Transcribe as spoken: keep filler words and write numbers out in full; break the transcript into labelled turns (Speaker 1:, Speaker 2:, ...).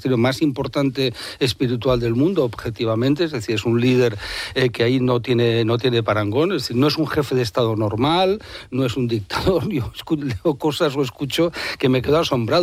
Speaker 1: monasterio más importante espiritual del mundo, objetivamente, es decir, es un líder eh, que ahí no tiene, no tiene parangón, es decir, no es un jefe de Estado normal, no es un dictador. Yo leo cosas o escucho que me quedo asombrado.